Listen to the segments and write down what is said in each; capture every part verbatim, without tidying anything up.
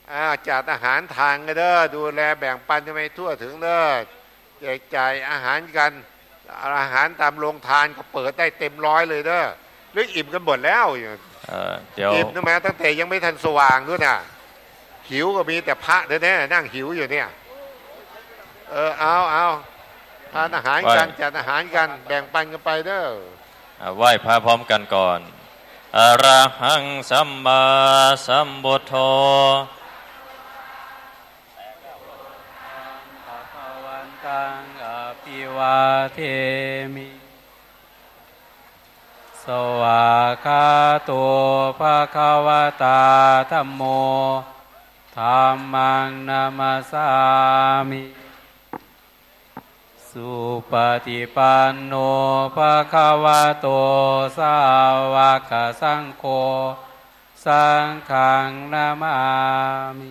อ่าจัดอาหารทานกันเด้อดูแลแบ่งปันทำไมทั่วถึงเด้อแจกจ่ายอาหารกันอาหารตามโรงทานก็เปิดได้เต็มร้อยเลยเด้อหรืออิ่มกันหมดแล้วอิ่มนะแม้ตั้งแต่ยังไม่ทันสว่างด้วยนะหิวก็มีแต่พระเด้อเนี่ยนั่งหิวอยู่เนี่ยเออเอาเอาทานอาหารกันจัดอาหารกันแบ่งปันกันไปเด้อไหว้พระพร้อมกันก่อนอะระหังสัมมาสัมพุทโธภะคะวันตังอภิวาเทมิสวากขาโตภะคะวะตาธัมโมธัมมังนามัสสามิสุปฏิปันโนภะคะวะโตสาวกสังโฆสังฆังนามามิ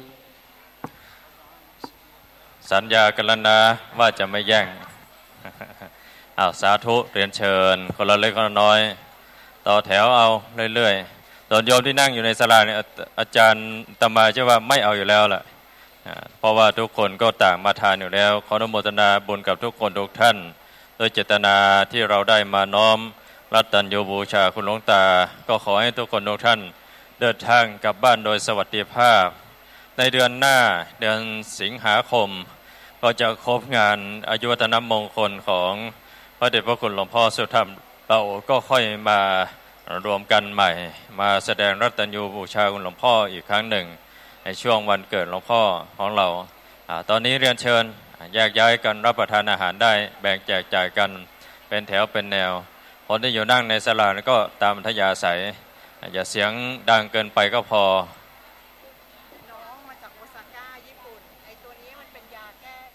สัญญากันแล้วนะว่าจะไม่แย่งอ้าวสาธุเรียนเชิญคนละเล็กคนละน้อยต่อแถวเอาเรื่อยๆตอนโยมที่นั่งอยู่ในศาลาเนี่ยอาจารย์ตมาเชื่อว่าไม่เอาอยู่แล้วล่ะเพราะว่าทุกคนก็ต่างมาทานอยู่แล้วขออนุโมทนาบุญกับทุกคนทุกท่านโดยเจตนาที่เราได้มาน้อมรัตตัญญูบูชาคุณหลวงตาก็ขอให้ทุกคนทุกท่านเดินทางกลับบ้านโดยสวัสดิภาพในเดือนหน้าเดือนสิงหาคมก็จะครบงานอายุวัฒนมงคลของพระเดชพระคุณหลวงพ่อสุธรรมเราก็ค่อยมารวมกันใหม่มาแสดงรัตตัญญูบูชาคุณหลวงพ่ออีกครั้งหนึ่งในช่วงวันเกิดหลวงพ่อของเราตอนนี้เรียนเชิญแยกย้ายกันรับประทานอาหารได้แบ่งแจกจ่ายกันเป็นแถวเป็นแนวคนที่อยู่นั่งในศาลาก็ตามอัธยาศัยอย่าเสียงดังเกินไปก็พอน้องมาจากโอซาก้าญี่ปุ่นไอตัวนี้มันเป็นยาแก้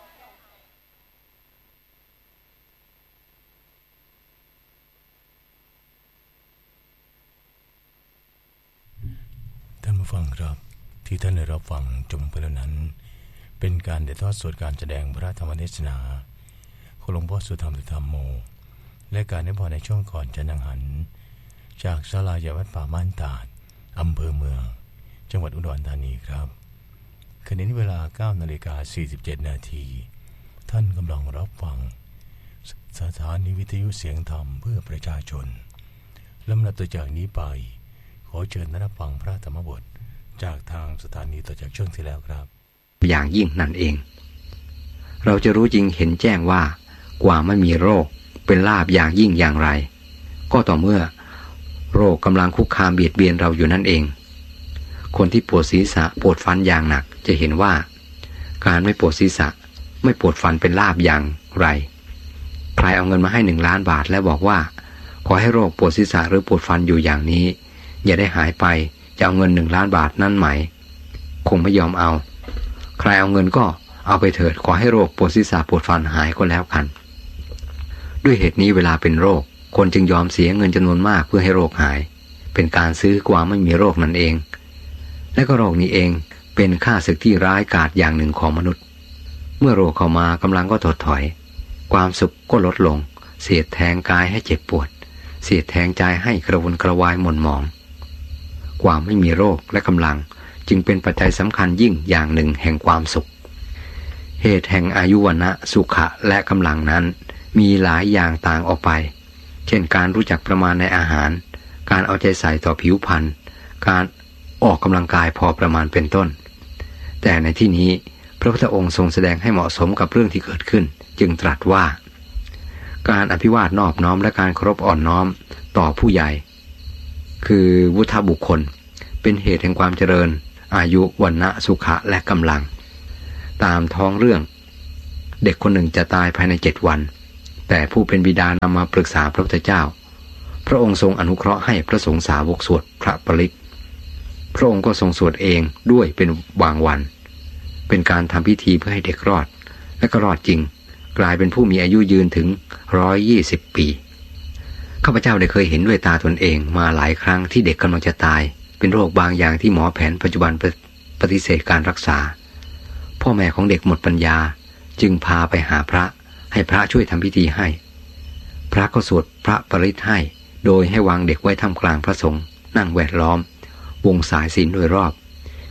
ท่านผู้ฟังครับที่ท่านได้รับฟังจบไปแล้วนั้นเป็นการถ่ายทอดสดการแสดงพระธรรมเทศนาของหลวงพ่อสุธรรมสุธรรมโมและการให้พรในช่วงก่อนจะนั่งหันจากศาลาวัดป่าม่านตาดอำเภอเมืองจังหวัดอุดรธานีครับขณะนี้เวลา เก้านาฬิกาสี่สิบเจ็ด นาทีท่านกำลังรับฟังสถานีวิทยุเสียงธรรมเพื่อประชาชนลำดับต่อจากนี้ไปขอเชิญรับฟังพระธรรมบทจากทางสถานีต่อจากช่วงที่แล้วครับอย่างยิ่งนั่นเองเราจะรู้จริงเห็นแจ้งว่ากว่าไม่มีโรคเป็นลาภอย่างยิ่งอย่างไรก็ต่อเมื่อโรคกำลังคุกคามเบียดเบียนเราอยู่นั่นเองคนที่ปวดศีรษะปวดฟันอย่างหนักจะเห็นว่าการไม่ปวดศีรษะไม่ปวดฟันเป็นลาภอย่างไรใครเอาเงินมาให้หนึ่งล้านบาทแล้วบอกว่าขอให้โรคปวดศีรษะหรือปวดฟันอยู่อย่างนี้อย่าได้หายไปจะเอาเงินหนึ่งล้านบาทนั่นไหมคงไม่ยอมเอาใครเอาเงินก็เอาไปเถิดขอให้โรคปวดศีรษะปวดฟันหายก็แล้วกันด้วยเหตุนี้เวลาเป็นโรคคนจึงยอมเสียเงินจำนวนมากเพื่อให้โรคหายเป็นการซื้อกว่าไม่มีโรคนั่นเองและก็โรคนี้เองเป็นข้าศึกที่ร้ายกาจอย่างหนึ่งของมนุษย์เมื่อโรคเข้ามากำลังก็ถดถอยความสุขก็ลดลงเสียดแทงกายให้เจ็บปวดเสียดแทงใจให้กระวนกระวายหม่นหมองความไม่มีโรคและกำลังจึงเป็นปัจจัยสำคัญยิ่งอย่างหนึ่งแห่งความสุขเหตุแห่งอายุวันะสุขะและกำลังนั้นมีหลายอย่างต่างออกไปเช่นการรู้จักประมาณในอาหารการเอาใจใส่ต่อผิวพรรณการออกกำลังกายพอประมาณเป็นต้นแต่ในที่นี้พระพุทธองค์ทรงแสดงให้เหมาะสมกับเรื่องที่เกิดขึ้นจึงตรัสว่าการอภิวาทนอบน้อมและการเคารพอ่อนน้อมต่อผู้ใหญ่คือวุฒิบุคคลเป็นเหตุแห่งความเจริญอายุวันนะสุขะและกำลังตามท้องเรื่องเด็กคนหนึ่งจะตายภายในเจ็ดวันแต่ผู้เป็นบิดานำมาปรึกษาพระพุทธเจ้าพระองค์ทรงอนุเคราะห์ให้พระสงฆ์สาวกสวดพระปริตพระองค์ก็ทรงสวดเองด้วยเป็นบางวันเป็นการทำพิธีเพื่อให้เด็กรอดและก็รอดจริงกลายเป็นผู้มีอายุยืนถึงร้อยยี่สิบปีข้าพเจ้าได้เคยเห็นด้วยตาตนเองมาหลายครั้งที่เด็กกำลังจะตายเป็นโรคบางอย่างที่หมอแผนปัจจุบันปฏิเสธการรักษาพ่อแม่ของเด็กหมดปัญญาจึงพาไปหาพระให้พระช่วยทำพิธีให้พระก็สวดพระปริตให้โดยให้วางเด็กไว้ท่ามกลางพระสงฆ์นั่งแวดล้อมวงสายศีลโดยรอบ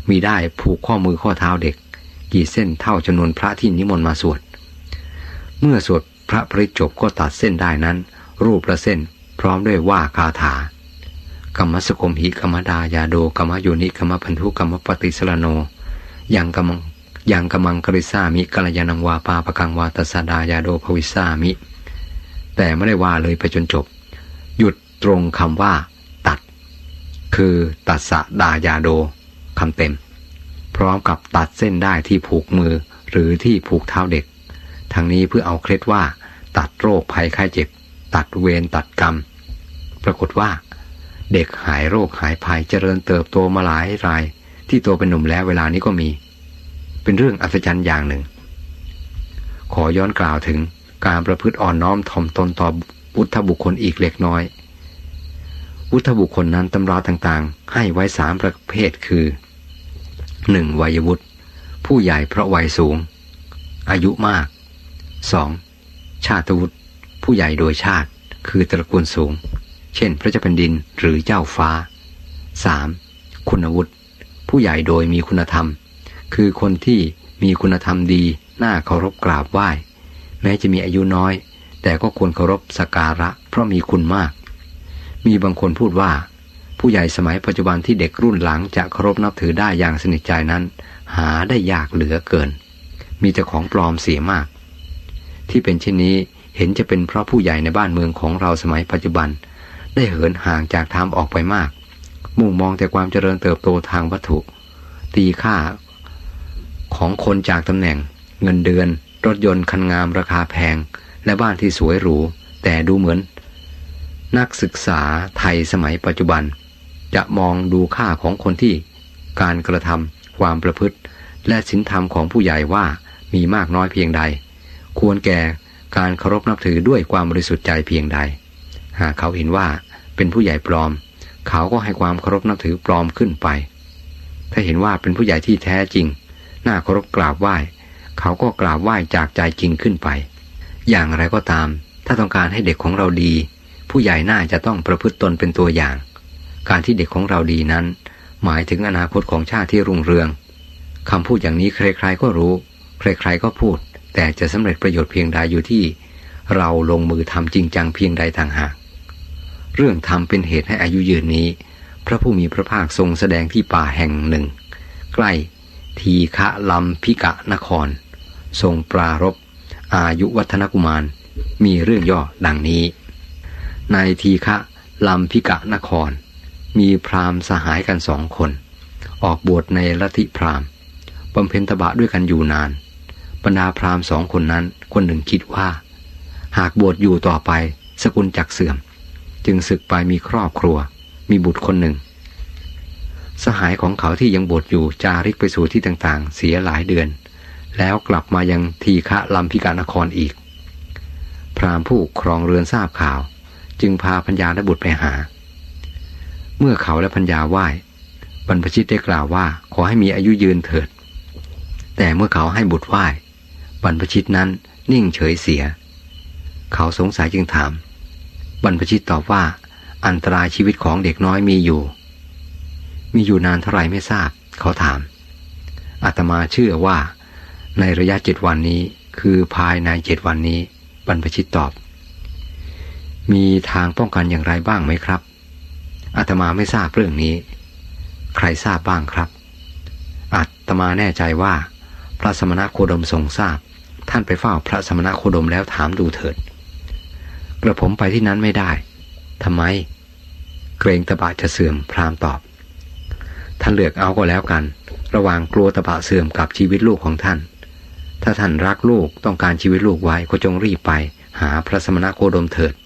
มีได้ผูกข้อมือข้อเท้าเด็กกี่เส้นเท่าจำนวนพระที่นิมนต์มาสวดเมื่อสวดพระปริตรจบก็ตัดเส้นได้นั้นรูปละเส้นพร้อมด้วยว่าคาถากรรมสกมหิกรรมดายาโดกรรมโยนิกรรมพันธุกรรมปฏิสรโนยังกรรมยังกรรมังกริสามิกัลยาณังวาปาปะกังวาตัสสดายาโดภวิสามิแต่ไม่ได้ว่าเลยไปจนจบหยุดตรงคำว่าตัดคือตัสสะดายาโดคำเต็มพร้อมกับตัดเส้นได้ที่ผูกมือหรือที่ผูกเท้าเด็กทั้งนี้เพื่อเอาเคล็ดว่าตัดโรคภัยไข้เจ็บตัดเวรตัดกรรมปรากฏว่าเด็กหายโรคหายภัยเจริญเติบโตมาหลายรายที่โตเป็นหนุ่มแล้วเวลานี้ก็มีเป็นเรื่องอัศจรรย์อย่างหนึ่งขอย้อนกล่าวถึงการประพฤติอ่อนน้อมถ่อมตนต่อวุฒิบุคคลอีกเล็กน้อยวุฒิบุคคลนั้นตำราต่างๆให้ไว้สามประเภทคือหนึ่งวัยวุฒิผู้ใหญ่เพราะวัยสูงอายุมากสองชาติวุฒิผู้ใหญ่โดยชาติคือตระกูลสูงเช่นพระเจ้าแผ่นดินหรือเจ้าฟ้าสามคุณวุฒิผู้ใหญ่โดยมีคุณธรรมคือคนที่มีคุณธรรมดีน่าเคารพกราบไหว้แม้จะมีอายุน้อยแต่ก็ควรเคารพสักการะเพราะมีคุณมากมีบางคนพูดว่าผู้ใหญ่สมัยปัจจุบันที่เด็กรุ่นหลังจะเคารพนับถือได้อย่างสนิทใจนั้นหาได้ยากเหลือเกินมีแต่ของปลอมเสียมากที่เป็นเช่นนี้เห็นจะเป็นเพราะผู้ใหญ่ในบ้านเมืองของเราสมัยปัจจุบันได้เหินห่างจากธรรมออกไปมากมุ่งมองแต่ความเจริญเติบโตทางวัตถุตีค่าของคนจากตำแหน่งเงินเดือนรถยนต์คันงามราคาแพงและบ้านที่สวยหรูแต่ดูเหมือนนักศึกษาไทยสมัยปัจจุบันจะมองดูค่าของคนที่การกระทำความประพฤติและศีลธรรมของผู้ใหญ่ว่ามีมากน้อยเพียงใดควรแก่การเคารพนับถือด้วยความบริสุทธิ์ใจเพียงใดหากเขาเห็นว่าเป็นผู้ใหญ่ปลอมเขาก็ให้ความเคารพนับถือปลอมขึ้นไปถ้าเห็นว่าเป็นผู้ใหญ่ที่แท้จริงน่าเคารพกราบไหว้เขาก็กราบไหว้จากใจจริงขึ้นไปอย่างไรก็ตามถ้าต้องการให้เด็กของเราดีผู้ใหญ่น่าจะต้องประพฤติตนเป็นตัวอย่างการที่เด็กของเราดีนั้นหมายถึงอนาคตของชาติที่รุ่งเรืองคำพูดอย่างนี้ใครๆก็รู้ใครๆก็พูดแต่จะสำเร็จประโยชน์เพียงใดอยู่ที่เราลงมือทำจริงจังเพียงใดต่างหากเรื่องทำเป็นเหตุให้อายุยืนนี้พระผู้มีพระภาคทรงแสดงที่ป่าแห่งหนึ่งใกล้ทีฆะลัมพิกะนครทรงปรารภอายุวัฒนกุมารมีเรื่องย่อดังนี้ในทีฆะลัมพิกะนครมีพราหมณ์สหายกันสองคนออกบวชในลัทธิพราหมณ์บำเพ็ญตบะด้วยกันอยู่นานบรรดาพราหมณ์สองคนนั้นคนหนึ่งคิดว่าหากบวชอยู่ต่อไปสกุลจักเสื่อมจึงสึกไปมีครอบครัวมีบุตรคนหนึ่งสหายของเขาที่ยังบวชอยู่จาริกไปสู่ที่ต่างๆเสียหลายเดือนแล้วกลับมายังทีฆะลัมพิกะนครอีกพราหมณ์ผู้ครองเรือนทราบข่าวจึงพาพัญญาและบุตรไปหาเมื่อเขาและพัญญาไหว้บรรพชิตได้กล่าวว่าขอให้มีอายุยืนเถิดแต่เมื่อเขาให้บุตรไหว้บรรพชิตนั้นนิ่งเฉยเสียเขาสงสัยจึงถามบรรพชิตตอบว่าอันตรายชีวิตของเด็กน้อยมีอยู่มีอยู่นานเท่าไรไม่ทราบเขาถามอาตมาเชื่อว่าในระยะเจ็ดวันนี้คือภายในเจ็ดวันนี้บรรพชิตตอบมีทางป้องกันอย่างไรบ้างไหมครับอาตมาไม่ทราบเรื่องนี้ใครทราบบ้างครับอาตมาแน่ใจว่าพระสมณโคดมทรงทราบท่านไปเฝ้าพระสมณโคดมแล้วถามดูเถิดกระผมไปที่นั้นไม่ได้ทำไมเกรงตบะจะเสื่อมพราหมณ์ตอบท่านเลือกเอาก็แล้วกันระหว่างกลัวตบะเสื่อมกับชีวิตลูกของท่านถ้าท่านรักลูกต้องการชีวิตลูกไว้ก็จงรีบไปหาพระสมณโคดมเถิด